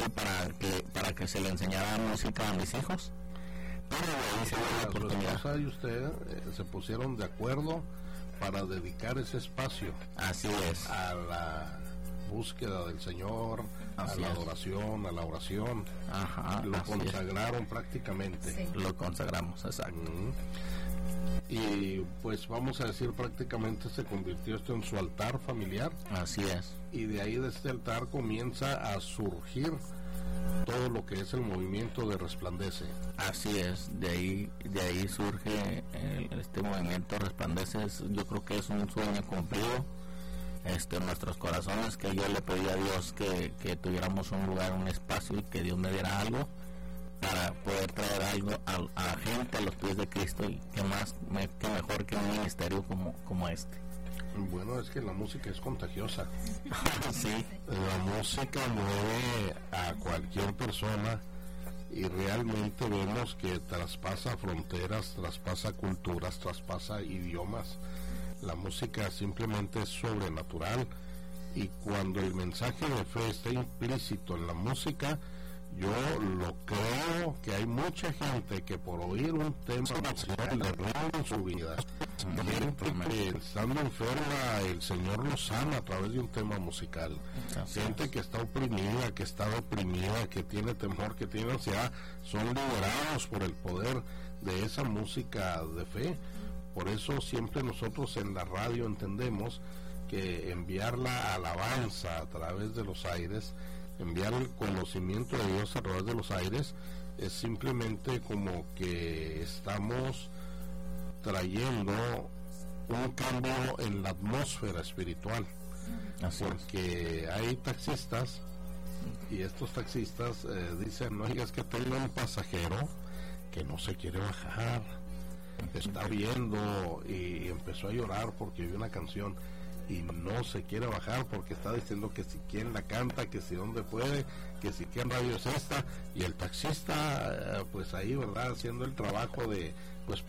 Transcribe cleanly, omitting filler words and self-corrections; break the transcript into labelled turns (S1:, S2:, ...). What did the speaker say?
S1: apoyo para que se le enseñara música a mis hijos. Pero ahí se dio la oportunidad.
S2: Su esposa y usted se pusieron de acuerdo para dedicar ese espacio.
S1: Así es.
S2: A la búsqueda del Señor,
S1: así
S2: a la
S1: es.
S2: adoración, a la oración.
S1: Ajá,
S2: lo consagraron prácticamente.
S1: Sí. Lo consagramos, exacto.
S2: Y pues vamos a decir, prácticamente se convirtió esto en su altar familiar.
S1: Así es.
S2: Y de ahí, de este altar, comienza a surgir todo lo que es el movimiento de Resplandece.
S1: Así es, de ahí surge este movimiento Resplandece. Yo creo que es un sueño cumplido en nuestros corazones, que yo le pedí a Dios que tuviéramos un lugar, un espacio, y que Dios me diera algo para poder traer algo a la gente a los pies de Cristo, y que mejor que un ministerio como este.
S2: Bueno, es que la música es contagiosa.
S1: Sí.
S2: La música mueve a cualquier persona, y realmente vemos que traspasa fronteras, traspasa culturas, traspasa idiomas. La música simplemente es sobrenatural, y cuando el mensaje de fe está implícito en la música, yo lo creo que hay mucha gente que por oír un tema musical le roban su vida. Gente que estando enferma, el Señor los sana a través de un tema musical. Gente que está oprimida, que está deprimida, que tiene temor, que tiene ansiedad, son liberados por el poder de esa música de fe. Por eso siempre nosotros en la radio entendemos que enviar la alabanza a través de los aires, enviar el conocimiento de Dios a través de los aires, es simplemente como que estamos trayendo un cambio en la atmósfera espiritual. Porque hay taxistas, y estos taxistas dicen, no, es que tengo un pasajero que no se quiere bajar, está viendo, y empezó a llorar porque oyó una canción y no se quiere bajar, porque está diciendo que si quién la canta, que si dónde puede, que si quién radio es esta, y el taxista pues ahí, ¿verdad?, haciendo el trabajo de pues